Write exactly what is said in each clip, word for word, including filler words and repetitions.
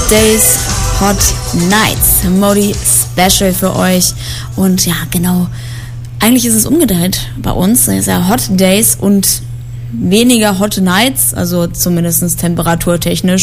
Days, Hot Nights, Modi Special für euch. Und ja, genau, eigentlich ist es umgedreht bei uns. Es ist ja Hot Days und weniger Hot Nights, also zumindest temperaturtechnisch.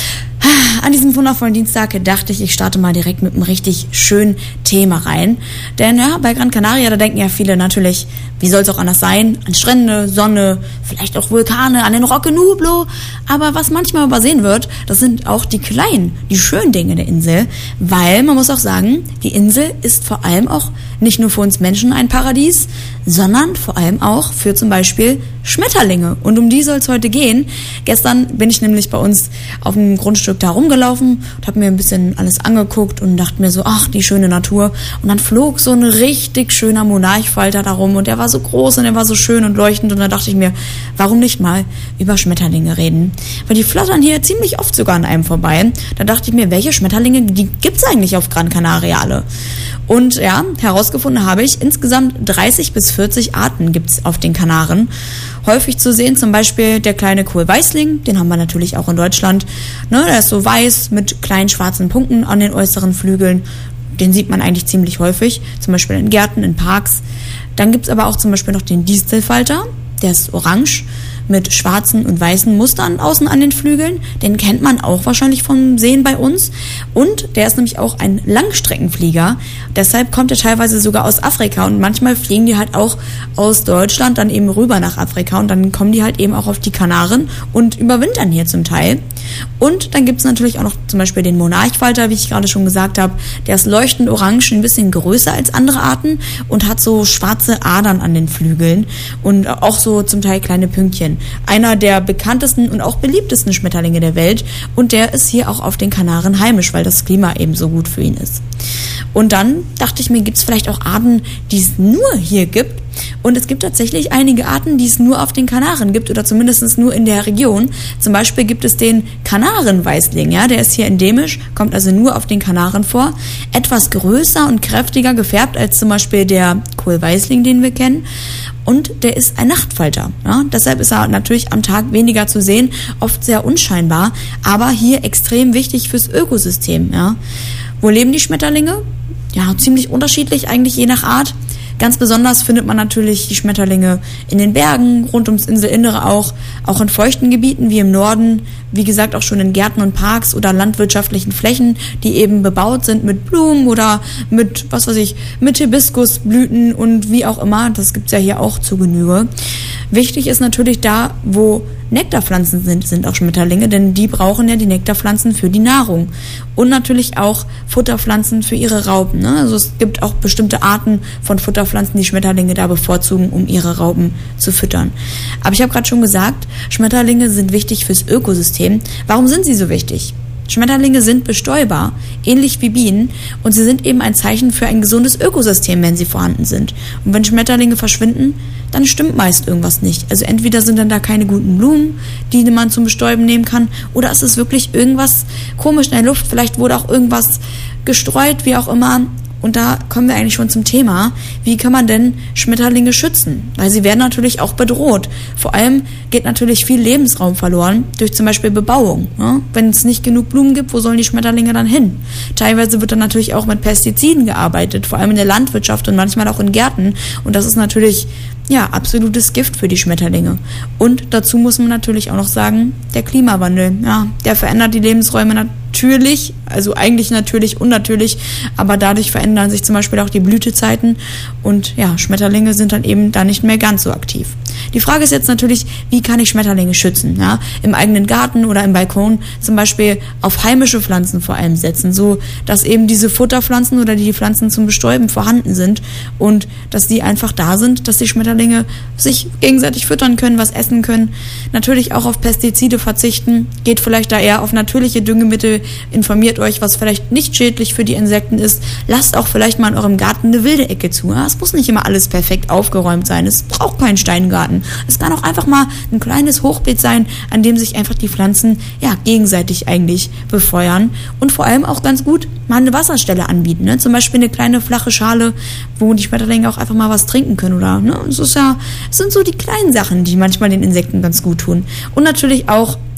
An diesem wundervollen Dienstag dachte ich, ich starte mal direkt mit einem richtig schönen Thema rein. Denn ja, bei Gran Canaria, da denken ja viele natürlich, wie soll es auch anders sein? An Strände, Sonne, vielleicht auch Vulkane, an den Roque Nublo. Aber was manchmal übersehen wird, das sind auch die kleinen, die schönen Dinge der Insel. Weil, man muss auch sagen, die Insel ist vor allem auch nicht nur für uns Menschen ein Paradies, sondern vor allem auch für zum Beispiel Schmetterlinge. Und um die soll es heute gehen. Gestern bin ich nämlich bei uns auf dem Grundstück da rumgelaufen und habe mir ein bisschen alles angeguckt und dachte mir so, ach, die schöne Natur. Und dann flog so ein richtig schöner Monarchfalter da rum und der war so groß und der war so schön und leuchtend. Und da dachte ich mir, warum nicht mal über Schmetterlinge reden? Weil die flattern hier ziemlich oft sogar an einem vorbei. Da dachte ich mir, welche Schmetterlinge, die gibt's eigentlich auf Gran Canaria alle? Und ja, herausgefunden habe ich, insgesamt dreißig bis vierzig Arten gibt's auf den Kanaren. Häufig zu sehen zum Beispiel der kleine Kohlweißling, den haben wir natürlich auch in Deutschland. Ne, der ist so weiß mit kleinen schwarzen Punkten an den äußeren Flügeln. Den sieht man eigentlich ziemlich häufig, zum Beispiel in Gärten, in Parks. Dann gibt's aber auch zum Beispiel noch den Distelfalter, der ist orange mit schwarzen und weißen Mustern außen an den Flügeln. Den kennt man auch wahrscheinlich vom Sehen bei uns. Und der ist nämlich auch ein Langstreckenflieger. Deshalb kommt er teilweise sogar aus Afrika. Und manchmal fliegen die halt auch aus Deutschland dann eben rüber nach Afrika. Und dann kommen die halt eben auch auf die Kanaren und überwintern hier zum Teil. Und dann gibt's natürlich auch noch zum Beispiel den Monarchfalter, wie ich gerade schon gesagt habe. Der ist leuchtend orange, ein bisschen größer als andere Arten und hat so schwarze Adern an den Flügeln und auch so zum Teil kleine Pünktchen. Einer der bekanntesten und auch beliebtesten Schmetterlinge der Welt und der ist hier auch auf den Kanaren heimisch, weil das Klima eben so gut für ihn ist. Und dann dachte ich mir, gibt es vielleicht auch Arten, die es nur hier gibt? Und es gibt tatsächlich einige Arten, die es nur auf den Kanaren gibt oder zumindest nur in der Region. Zum Beispiel gibt es den Kanarenweißling, ja, der ist hier endemisch, kommt also nur auf den Kanaren vor. Etwas größer und kräftiger gefärbt als zum Beispiel der Kohlweißling, den wir kennen. Und der ist ein Nachtfalter. Ja? Deshalb ist er natürlich am Tag weniger zu sehen, oft sehr unscheinbar, aber hier extrem wichtig fürs Ökosystem. Ja? Wo leben die Schmetterlinge? Ja, ziemlich unterschiedlich eigentlich je nach Art. Ganz besonders findet man natürlich die Schmetterlinge in den Bergen, rund ums Inselinnere auch, auch in feuchten Gebieten wie im Norden, wie gesagt auch schon in Gärten und Parks oder landwirtschaftlichen Flächen, die eben bebaut sind mit Blumen oder mit, was weiß ich, mit Hibiskusblüten und wie auch immer, das gibt's ja hier auch zu Genüge. Wichtig ist natürlich da, wo Nektarpflanzen sind, sind auch Schmetterlinge, denn die brauchen ja die Nektarpflanzen für die Nahrung. Und natürlich auch Futterpflanzen für ihre Raupen. Ne? Also es gibt auch bestimmte Arten von Futterpflanzen, die Schmetterlinge da bevorzugen, um ihre Raupen zu füttern. Aber ich habe gerade schon gesagt, Schmetterlinge sind wichtig fürs Ökosystem. Warum sind sie so wichtig? Schmetterlinge sind bestäubbar, ähnlich wie Bienen, und sie sind eben ein Zeichen für ein gesundes Ökosystem, wenn sie vorhanden sind. Und wenn Schmetterlinge verschwinden, dann stimmt meist irgendwas nicht. Also entweder sind dann da keine guten Blumen, die man zum Bestäuben nehmen kann, oder es ist wirklich irgendwas komisch in der Luft, vielleicht wurde auch irgendwas gestreut, wie auch immer. Und da kommen wir eigentlich schon zum Thema, wie kann man denn Schmetterlinge schützen? Weil sie werden natürlich auch bedroht. Vor allem geht natürlich viel Lebensraum verloren durch zum Beispiel Bebauung. Ne? Wenn es nicht genug Blumen gibt, wo sollen die Schmetterlinge dann hin? Teilweise wird dann natürlich auch mit Pestiziden gearbeitet, vor allem in der Landwirtschaft und manchmal auch in Gärten. Und das ist natürlich ja absolutes Gift für die Schmetterlinge. Und dazu muss man natürlich auch noch sagen, der Klimawandel, ja, der verändert die Lebensräume natürlich, also eigentlich natürlich, unnatürlich, aber dadurch verändern sich zum Beispiel auch die Blütezeiten und ja, Schmetterlinge sind dann eben da nicht mehr ganz so aktiv. Die Frage ist jetzt natürlich, wie kann ich Schmetterlinge schützen? Ja? Im eigenen Garten oder im Balkon zum Beispiel auf heimische Pflanzen vor allem setzen, so dass eben diese Futterpflanzen oder die Pflanzen zum Bestäuben vorhanden sind und dass die einfach da sind, dass die Schmetterlinge sich gegenseitig füttern können, was essen können. Natürlich auch auf Pestizide verzichten, geht vielleicht da eher auf natürliche Düngemittel, informiert euch, was vielleicht nicht schädlich für die Insekten ist. Lasst auch vielleicht mal in eurem Garten eine wilde Ecke zu. Ja? Es muss nicht immer alles perfekt aufgeräumt sein, es braucht keinen Steingarten. Es kann auch einfach mal ein kleines Hochbeet sein, an dem sich einfach die Pflanzen ja gegenseitig eigentlich befeuern und vor allem auch ganz gut mal eine Wasserstelle anbieten. Ne? Zum Beispiel eine kleine flache Schale, wo die Schmetterlinge auch einfach mal was trinken können. Oder ne? Es ist ja, es sind so die kleinen Sachen, die manchmal den Insekten ganz gut tun. Und natürlich auch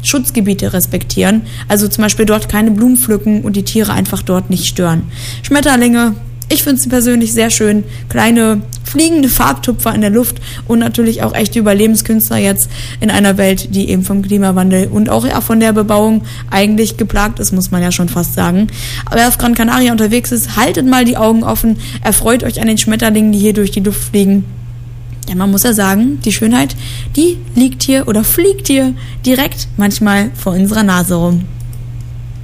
Schutzgebiete respektieren. Also zum Beispiel dort keine Blumen pflücken und die Tiere einfach dort nicht stören. Schmetterlinge, ich finde sie persönlich sehr schön. Kleine fliegende Farbtupfer in der Luft und natürlich auch echte Überlebenskünstler jetzt in einer Welt, die eben vom Klimawandel und auch ja von der Bebauung eigentlich geplagt ist, muss man ja schon fast sagen. Aber wer auf Gran Canaria unterwegs ist, haltet mal die Augen offen, erfreut euch an den Schmetterlingen, die hier durch die Luft fliegen. Denn man muss ja sagen, die Schönheit, die liegt hier oder fliegt hier direkt manchmal vor unserer Nase rum.